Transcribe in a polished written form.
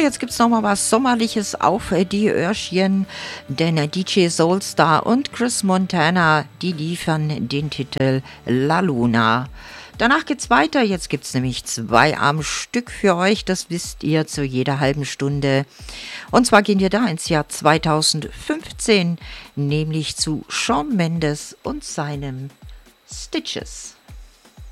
jetzt gibt's noch mal was Sommerliches auf die Öhrchen, denn DJ Soulstar und Chris Montana, die liefern den Titel La Luna. Danach geht's weiter, jetzt gibt's nämlich 2 am Stück für euch, das wisst ihr zu jeder halben Stunde. Und zwar gehen wir da ins Jahr 2015, nämlich zu Shawn Mendes und seinem Stitches.